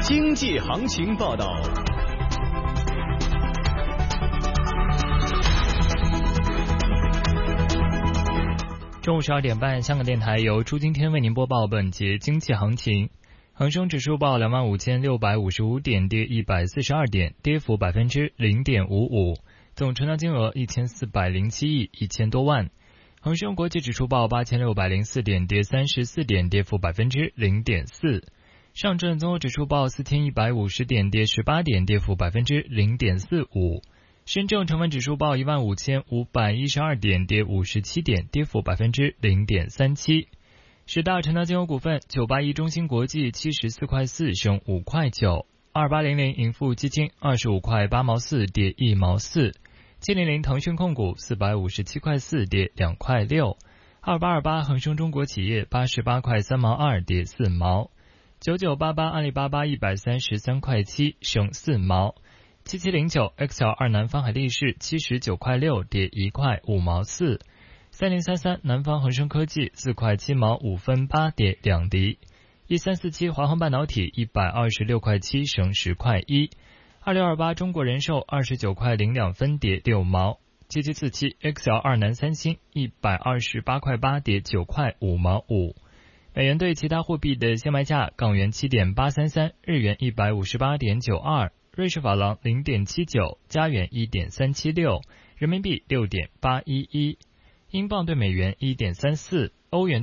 经济行情报道。 中午12点半，香港电台由朱今天为您播报本节经济行情。恒生指数报25,655点，跌142点，跌幅0.55%，总成交金额1407亿1000多万。恒生国际指数报8604点，跌34点，跌幅0.4%。上证综合指数报4150点，跌18点，跌幅0.45%。深圳成分指数报15512点，跌57点，跌幅0.37%。十大成交金额股份：981中芯国际74块4升5块9，2800盈富基金25块8毛4跌1毛4，700腾讯控股457块4跌2块6，2828恒生中国企业88块3毛2跌4毛，9988阿里巴巴133块7升4毛，7709 XL2 南方海力士79块6跌1块5毛4，3033南方恒生科技4块7毛5分8跌2厘，1347华恒半导体126块7升10块1，2628中国人寿29块02分跌6毛，7747 XL2 南三星128块8跌9块5毛5。美元对其他货币的现卖价：港元7.833，日元158.92，瑞士法郎0.79，加元1.376，人民币6.811，英镑对美元1.34，欧元